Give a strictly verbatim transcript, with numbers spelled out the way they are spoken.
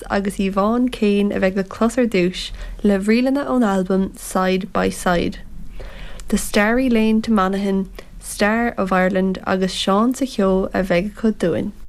agus Yvonne Kane a bheith go closar dúis le bhrílanna ón albumm Side by Side. The Starry Lane to Monaghan, Star of Ireland agus Sean sa Cheo a bheith go dúin.